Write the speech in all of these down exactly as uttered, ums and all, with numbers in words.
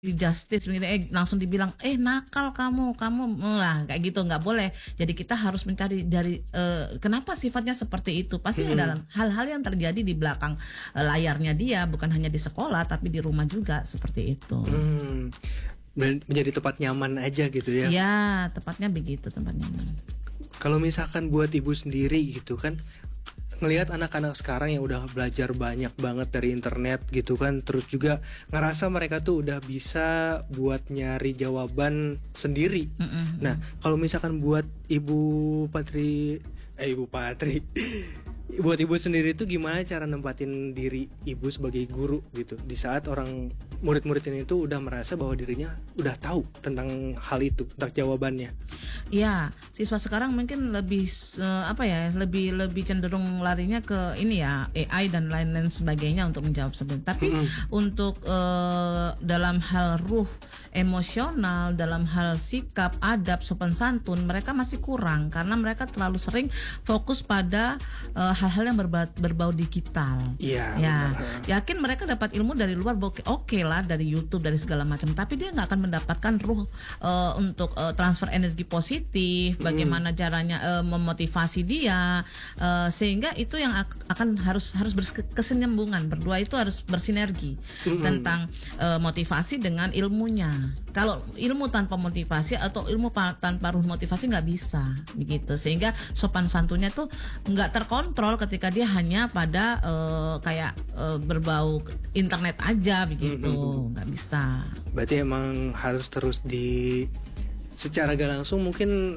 di justice begini, eh langsung dibilang eh nakal kamu kamu lah kayak gitu, nggak boleh. Jadi kita harus mencari dari uh, kenapa sifatnya seperti itu. Pasti hmm. ada hal-hal yang terjadi di belakang uh, layarnya dia, bukan hanya di sekolah tapi di rumah juga seperti itu. Hmm. Menjadi tempat nyaman aja gitu ya? Ya tepatnya begitu, tempat nyaman. Kalau misalkan buat ibu sendiri gitu kan, ngelihat anak-anak sekarang yang udah belajar banyak banget dari internet gitu kan, terus juga ngerasa mereka tuh udah bisa buat nyari jawaban sendiri. Mm-hmm. Nah, kalau misalkan buat Ibu Patri, eh Ibu Patri, buat ibu sendiri tuh gimana cara nempatin diri ibu sebagai guru gitu di saat orang murid-murid ini tuh udah merasa bahwa dirinya udah tahu tentang hal itu, tentang jawabannya. Ya, siswa sekarang mungkin lebih uh, apa ya, lebih lebih cenderung larinya ke ini ya, A I dan lain-lain sebagainya untuk menjawab sebenarnya. Tapi mm-hmm. untuk uh, dalam hal ruh, emosional, dalam hal sikap, adab, sopan santun, mereka masih kurang karena mereka terlalu sering fokus pada uh, hal-hal yang berbau, berbau digital. Iya. Ya, yakin mereka dapat ilmu dari luar, oke okay lah, dari YouTube, dari segala macam. Tapi dia nggak akan mendapatkan ruh uh, untuk uh, transfer energi positif. Bagaimana hmm. caranya uh, memotivasi dia, uh, sehingga itu yang ak- akan harus harus berkesinambungan. Berdua itu harus bersinergi hmm. tentang uh, motivasi dengan ilmunya. Kalau ilmu tanpa motivasi atau ilmu pa- tanpa ruh motivasi nggak bisa, begitu. Sehingga sopan santunnya tuh nggak terkontrol ketika dia hanya pada uh, kayak uh, berbau internet aja begitu, nggak mm-hmm. bisa. Berarti emang harus terus di secara gak langsung mungkin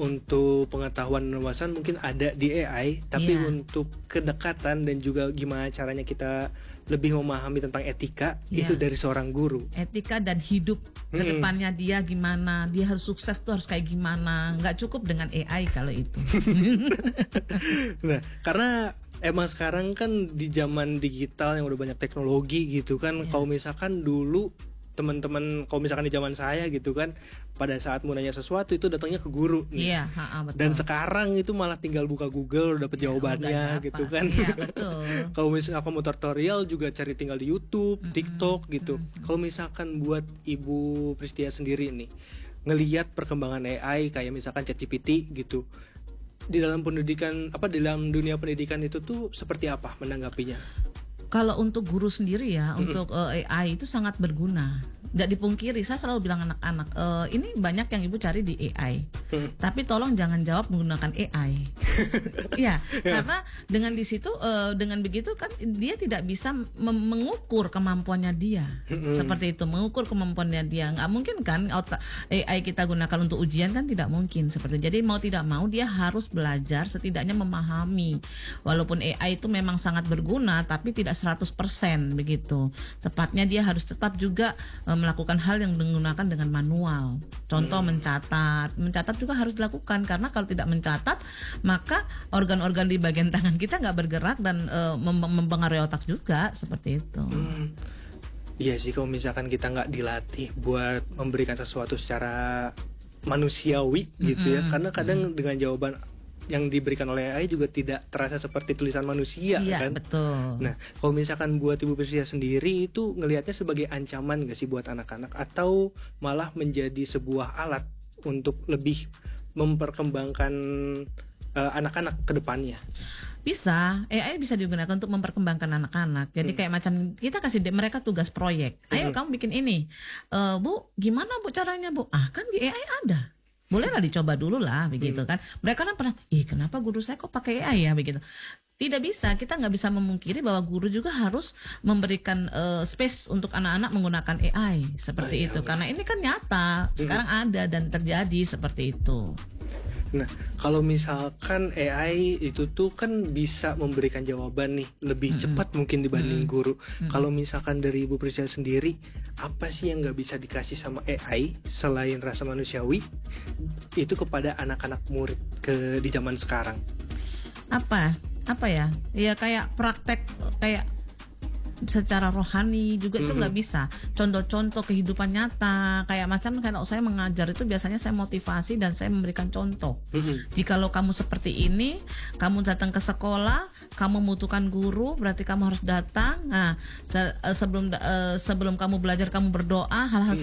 untuk pengetahuan dan wawasan mungkin ada di A I, tapi yeah. untuk kedekatan dan juga gimana caranya kita lebih memahami tentang etika yeah. itu dari seorang guru. Etika dan hidup hmm. kedepannya dia gimana, dia harus sukses tuh harus kayak gimana, nggak cukup dengan A I kalau itu. Nah, karena emang sekarang kan di zaman digital yang udah banyak teknologi gitu kan, yeah. kalau misalkan dulu teman-teman, kalau misalkan di zaman saya gitu kan, pada saat mau nanya sesuatu itu datangnya ke guru nih. Iya, ha, betul. Dan sekarang itu malah tinggal buka Google udah dapat ya, jawabannya gitu kan. Iya, betul. Kalau misalkan aku mau tutorial juga cari tinggal di YouTube, mm-hmm. TikTok gitu. Mm-hmm. Kalau misalkan buat Ibu Pristia sendiri nih, ngelihat perkembangan A I kayak misalkan ChatGPT gitu, di dalam pendidikan apa di dalam dunia pendidikan itu tuh seperti apa menanggapinya? Kalau untuk guru sendiri ya, mm-hmm. untuk uh, A I itu sangat berguna. Nggak dipungkiri, saya selalu bilang anak-anak, uh, ini banyak yang ibu cari di A I, mm. tapi tolong jangan jawab menggunakan A I. Ya, karena dengan di situ, uh, dengan begitu kan dia tidak bisa mem- mengukur kemampuannya dia, mm-hmm. seperti itu, mengukur kemampuannya dia. Nggak mungkin kan A I kita gunakan untuk ujian kan tidak mungkin seperti itu. Jadi mau tidak mau dia harus belajar setidaknya memahami. Walaupun A I itu memang sangat berguna, tapi tidak seratus persen begitu. Tepatnya dia harus tetap juga e, melakukan hal yang menggunakan dengan manual. Contoh hmm. mencatat. Mencatat juga harus dilakukan karena kalau tidak mencatat maka organ-organ di bagian tangan kita nggak bergerak dan e, mem- mempengaruhi otak juga seperti itu. Hmm. Iya sih, kalau misalkan kita nggak dilatih buat memberikan sesuatu secara manusiawi gitu mm-hmm. ya, karena kadang mm-hmm. dengan jawaban yang diberikan oleh A I juga tidak terasa seperti tulisan manusia. Iya, kan? Betul. Nah, kalau misalkan buat Ibu Pristia sendiri itu ngelihatnya sebagai ancaman gak sih buat anak-anak, atau malah menjadi sebuah alat untuk lebih memperkembangkan uh, anak-anak ke depannya? Bisa, A I bisa digunakan untuk memperkembangkan anak-anak. Jadi hmm. kayak macam kita kasih mereka tugas proyek. Ayo hmm. kamu bikin ini, uh, Bu, gimana Bu caranya Bu? Ah kan di A I ada. Bolehlah dicoba dulu lah begitu hmm. kan. Mereka kan pernah, ih kenapa guru saya kok pakai A I ya begitu. Tidak bisa, kita nggak bisa memungkiri bahwa guru juga harus memberikan uh, space untuk anak-anak menggunakan A I seperti oh, itu. Ya, karena ini kan nyata, sekarang hmm. ada dan terjadi seperti itu. Nah, kalau misalkan A I itu tuh kan bisa memberikan jawaban nih lebih mm-hmm. cepat mungkin dibanding mm-hmm. guru. Mm-hmm. Kalau misalkan dari Ibu Pristia sendiri, apa sih yang nggak bisa dikasih sama A I selain rasa manusiawi itu kepada anak-anak murid ke di zaman sekarang? Apa? Apa ya? Ya kayak praktek kayak secara rohani juga itu Mhm. nggak bisa. Contoh-contoh kehidupan nyata kayak macam kalau saya mengajar itu biasanya saya motivasi dan saya memberikan contoh. Mhm. Jikalau kamu seperti ini, kamu datang ke sekolah, kamu membutuhkan guru, berarti kamu harus datang. Nah, se- eh, sebelum da- eh, sebelum kamu belajar kamu berdoa, hal-hal